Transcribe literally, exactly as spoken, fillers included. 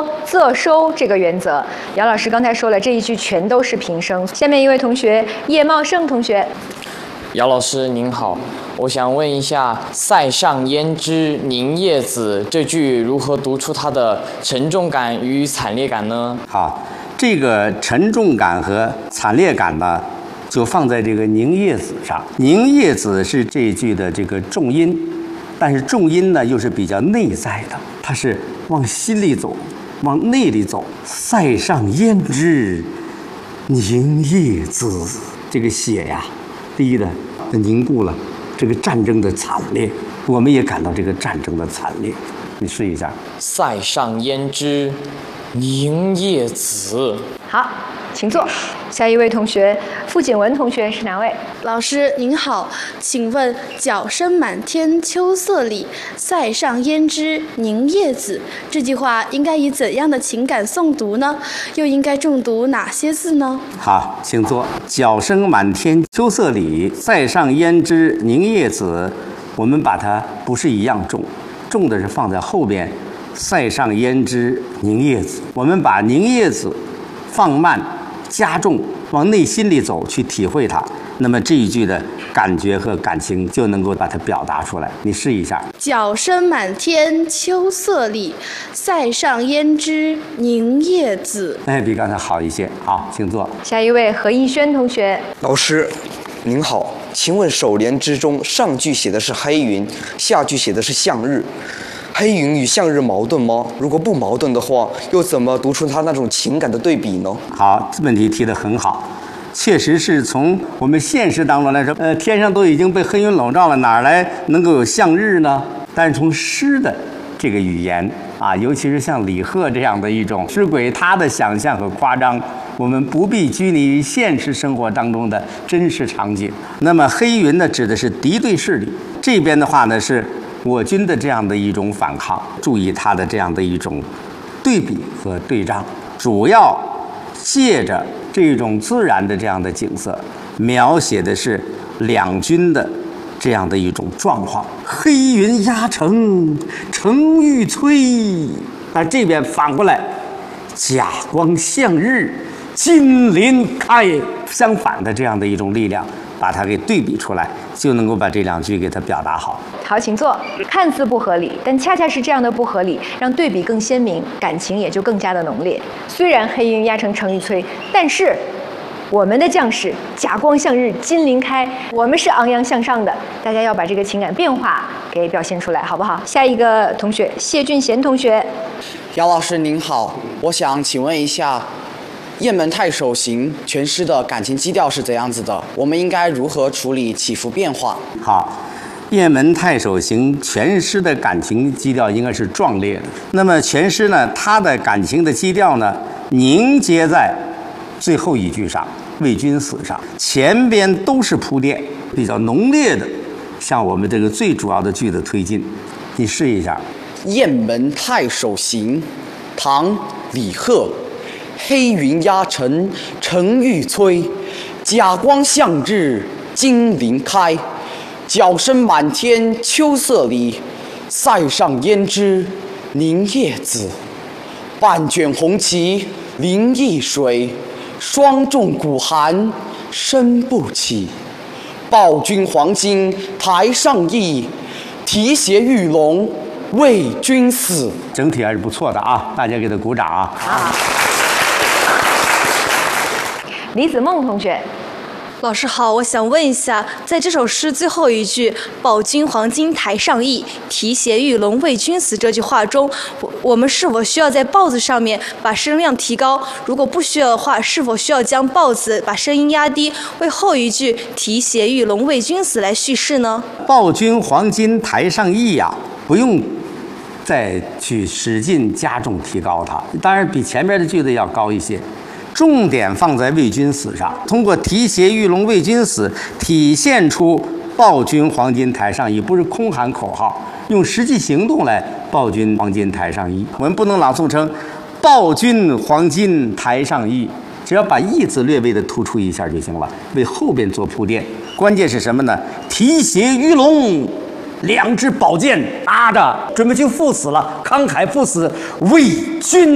仄收这个原则。姚老师刚才说了，这一句全都是平声。下面一位同学叶茂盛同学。 姚老师您好，我想问一下“塞上焉知宁叶子”这句如何读出它的沉重感与惨烈感呢？ 好，这个沉重感和惨烈感呢，就放在这个宁叶子上。宁叶子是这一句的这个重音，但是重音呢又是比较内在的，它是往心里走，往内里走。塞上焉知宁叶子，这个血呀，第一呢。凝固了这个战争的惨烈，我们也感到这个战争的惨烈。你试一下。 塞上焉知宁叶子。 好，请坐。下一位同学傅锦文同学是哪位？ 老师您好，请问“角声满天秋色里，塞上焉知宁叶子”这句话应该以怎样的情感诵读呢？又应该重读哪些字呢？ 好，请坐。角声满天秋色里，塞上焉知宁叶子。我们把它不是一样重，重的是放在后边。塞上焉知宁叶子，我们把宁叶子放慢加重，往内心里走，去体会它。那么这一句的感觉和感情就能够把它表达出来。你试一下。 角声满天秋色里，塞上焉知宁叶子。 哎，比刚才好一些。好，请坐。 下一位何逸轩同学。 老师您好，请问首联之中上句写的是黑云，下句写的是向日，黑云与向日矛盾吗？如果不矛盾的话，又怎么读出它那种情感的对比呢？ 好，这问题提得很好，确实是从我们现实当中来说，呃，天上都已经被黑云笼罩了，哪来能够有向日呢？但是从诗的这个语言啊，尤其是像李贺这样的一种诗鬼，他的想象和夸张，我们不必拘泥于现实生活当中的真实场景。那么黑云呢，指的是敌对势力，这边的话呢是我军的这样的一种反抗。注意它的这样的一种对比和对仗，主要借着这种自然的这样的景色，描写的是两军的这样的一种状况。黑云压城，城欲摧。但这边反过来，甲光向日，金鳞开。相反的这样的一种力量，把它给对比出来，就能够把这两句给它表达好。 好，请坐。看似不合理，但恰恰是这样的不合理，让对比更鲜明，感情也就更加的浓烈。虽然黑云压城城欲摧，但是我们的将士甲光向日，金鳞开，我们是昂扬向上的。大家要把这个情感变化给表现出来，好不好？下一个同学谢俊贤同学。 姚老师您好，我想请问一下，《雁门太守行》全诗的感情基调是怎样子的？我们应该如何处理起伏变化？ 好，《雁门太守行》全诗的感情基调应该是壮烈的。那么全诗呢，它的感情的基调呢，凝结在最后一句上，为君死上。前边都是铺垫，比较浓烈的，向我们这个最主要的句子推进。你试一下。 《雁门太守行》，唐·李贺。黑云压城城欲摧，甲光向日金鳞开。角声满天秋色里，塞上焉知宁叶子。半卷红旗临易水，霜重鼓寒声不起。报君黄金台上意，提携玉龙为君死。 整体还是不错的啊，大家给他鼓掌啊！ 好。李子梦同学。 老师好，我想问一下，在这首诗最后一句“报君黄金台上意，提携玉龙为君死”这句话中，我我们是否需要在“报”字上面把声量提高？如果不需要的话，是否需要将“报”字把声音压低，为后一句“提携玉龙为君死”来叙事呢？ 报君黄金台上意呀、啊，不用再去使劲加重提高它，当然比前边的句子要高一些。重点放在为君死上，通过提携玉龙为君死，体现出报君黄金台上意，不是空喊口号，用实际行动来报君黄金台上意。我们不能朗诵成报君黄金台上意，只要把意字略微的突出一下就行了，为后边做铺垫。关键是什么呢？提携玉龙，两支宝剑拿着，准备去赴死了，慷慨赴死，为君。